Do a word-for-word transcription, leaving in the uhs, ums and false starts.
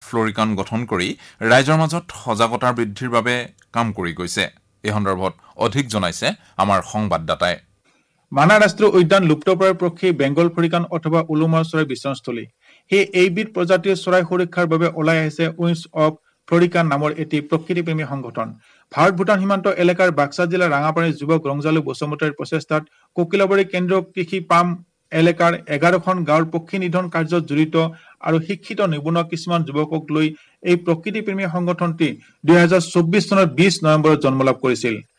Florican গঠন কৰি ৰাইজৰ মাজত সজাগতাৰ বৃদ্ধিৰ বাবে কাম কৰি গৈছে। এই সন্দৰ্ভত অধিক জনাইছে আমাৰ সংবাদদাতাই। মানাহ ৰাষ্ট্ৰীয় উদ্যান লুপ্তপ্ৰায় পক্ষী বেংগল ফ্লৰিকান অথবা উলুমাৰ চৰাই বিচৰণস্থলী। সেই এইবিধ প্ৰজাতিৰ চৰাই সুৰক্ষাৰ বাবে ওলাই আহিছে উইংছ অৱ ফ্লৰিকান নামৰ এটি প্ৰকৃতিপ্ৰেমী সংগঠন। ভাৰত ভূটান সীমান্ত এলেকাৰ বাক্সা জিলাৰ ৰাঙাপানীৰ যুৱক ৰংজালু বসুমতাৰীৰ প্ৰচেষ্টাত কোকিলাবাৰী কেন্দ্ৰীয় কৃষি পাম এলেকাৰ এঘাৰখন গাঁৱৰ পক্ষী নিধন কাৰ্যত জড়িত আৰু শিক্ষিত নিবনুৱা কিছুমান যুৱকক লৈ এই প্ৰকৃতিপ্ৰেমী সংগঠনটি দুহেজাৰ চৌব্বিছ চনৰ বিশ নৱেম্বৰত জন্ম লাভ কৰিছিল।